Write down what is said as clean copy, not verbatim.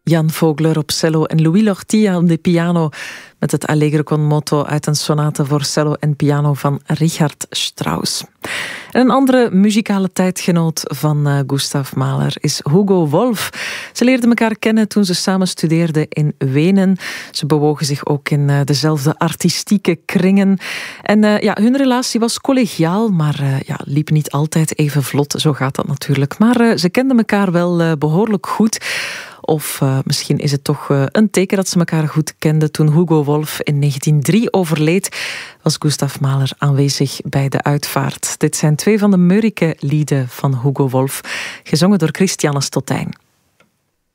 Jan Vogler op cello en Louis Lortilla op de piano met het Allegro con moto uit een sonate voor cello en piano van Richard Strauss. En een andere muzikale tijdgenoot van Gustav Mahler is Hugo Wolf. Ze leerden elkaar kennen toen ze samen studeerden in Wenen. Ze bewogen zich ook in dezelfde artistieke kringen. En hun relatie was collegiaal, maar liep niet altijd even vlot. Zo gaat dat natuurlijk. Maar ze kenden elkaar wel behoorlijk goed. Of misschien is het toch een teken dat ze elkaar goed kenden. Toen Hugo Wolf in 1903 overleed, was Gustav Mahler aanwezig bij de uitvaart. Dit zijn twee van de Mörike-lieden van Hugo Wolf, gezongen door Christiane Stottijn.